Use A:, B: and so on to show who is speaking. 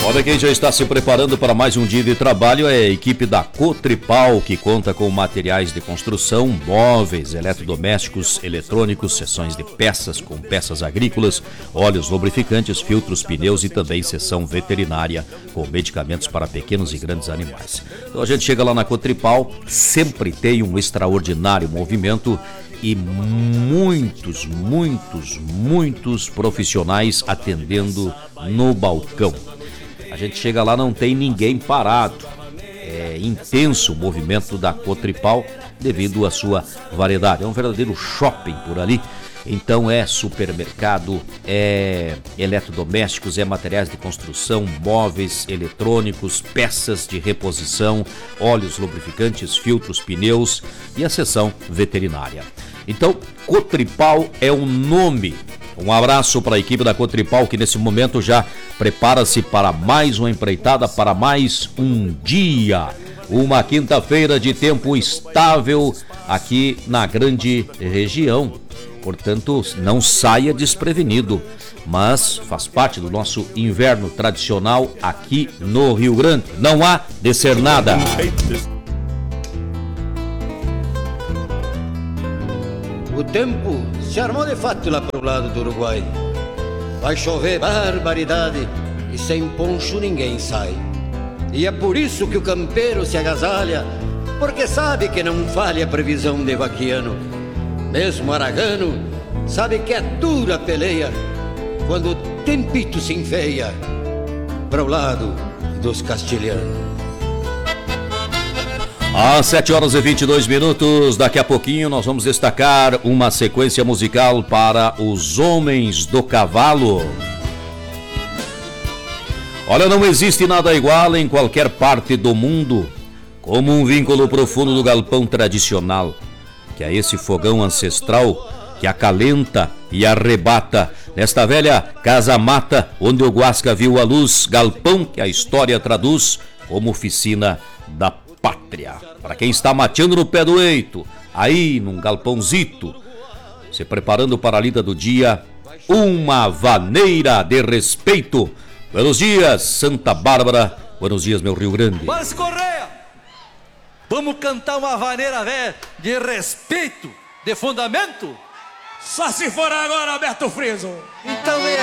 A: Olha, quem já está se preparando para mais um dia de trabalho é a equipe da Cotripal, que conta com materiais de construção, móveis, eletrodomésticos, eletrônicos, seções de peças com peças agrícolas, óleos lubrificantes, filtros, pneus e também seção veterinária com medicamentos para pequenos e grandes animais. Então a gente chega lá na Cotripal, sempre tem um extraordinário movimento e muitos profissionais atendendo no balcão. A gente chega lá, não tem ninguém parado. É intenso o movimento da Cotripal devido à sua variedade. É um verdadeiro shopping por ali. Então é supermercado, é eletrodomésticos, é materiais de construção, móveis, eletrônicos, peças de reposição, óleos lubrificantes, filtros, pneus e a seção veterinária. Então, Cotripal é o nome. Um abraço para a equipe da Cotripal, que nesse momento já prepara-se para mais uma empreitada, para mais um dia. Uma quinta-feira de tempo estável aqui na grande região. Portanto, não saia desprevenido, mas faz parte do nosso inverno tradicional aqui no Rio Grande. Não há de ser nada.
B: O tempo se armou de fato lá pro lado do Uruguai. Vai chover barbaridade e sem poncho ninguém sai. E é por isso que o campeiro se agasalha, porque sabe que não falha a previsão de vaquiano. Mesmo aragano sabe que é dura a peleia quando o tempito se enfeia pro lado dos castilhanos.
A: Às 7 horas e 22 minutos, daqui a pouquinho nós vamos destacar uma sequência musical para os Homens do Cavalo. Olha, não existe nada igual em qualquer parte do mundo como um vínculo profundo do galpão tradicional, que é esse fogão ancestral que acalenta e arrebata nesta velha casa-mata onde o Guasca viu a luz, galpão que a história traduz como oficina da pátria. Para quem está mateando no pé do eito, aí num galpãozito, se preparando para a lida do dia, uma vaneira de respeito. Buenos dias, Santa Bárbara. Buenos dias, meu Rio Grande.
C: Mas Correia, vamos cantar uma vaneira velha de respeito, de fundamento?
D: Só se for agora, Alberto Friso.
C: Então